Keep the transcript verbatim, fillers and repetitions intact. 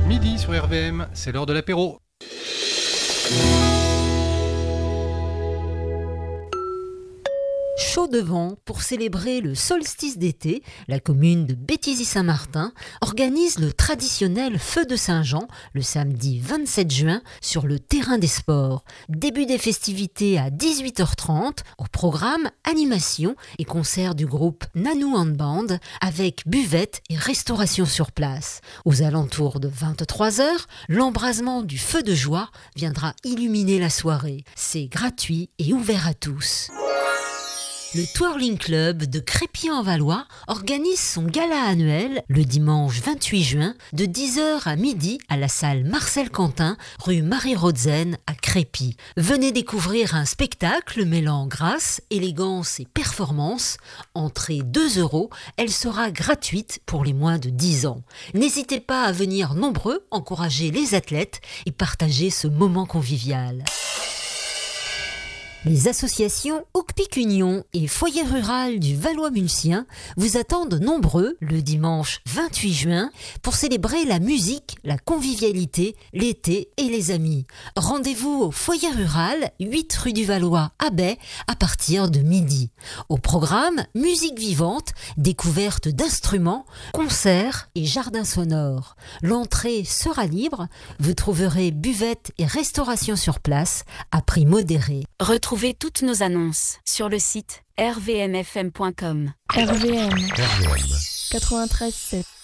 Midi sur R V M, c'est l'heure de l'apéro. Chaud de vent pour célébrer le solstice d'été, la commune de Béthisy-Saint-Martin organise le traditionnel feu de Saint-Jean le samedi vingt-sept juin sur le terrain des sports. Début des festivités à dix-huit heures trente, au programme animation et concert du groupe Nanou Handband avec buvette et restauration sur place. Aux alentours de vingt-trois heures, l'embrasement du feu de joie viendra illuminer la soirée. C'est gratuit et ouvert à tous. Le Twirling Club de Crépy-en-Valois organise son gala annuel le dimanche vingt-huit juin de dix heures à midi à la salle Marcel Quentin, rue Marie-Rodzen à Crépy. Venez découvrir un spectacle mêlant grâce, élégance et performance. Entrée deux euros, elle sera gratuite pour les moins de dix ans. N'hésitez pas à venir nombreux encourager les athlètes et partager ce moment convivial. Les associations Hookpick Union et Foyer Rural du Valois-Mulsien vous attendent nombreux le dimanche vingt-huit juin pour célébrer la musique, la convivialité, l'été et les amis. Rendez-vous au Foyer Rural, huit rue du Valois à Baie à partir de midi. Au programme, musique vivante, découverte d'instruments, concerts et jardins sonores. L'entrée sera libre, vous trouverez buvette et restauration sur place à prix modéré. Retrouvez toutes nos annonces sur le site r v m f m point com. R V M quatre-vingt-treize sept